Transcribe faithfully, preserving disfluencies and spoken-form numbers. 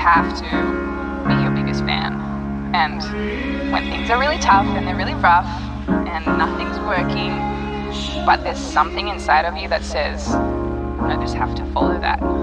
have to be your biggest fan. And when things are really tough and they're really rough and nothing's working, but there's something inside of you that says, I just have to follow that.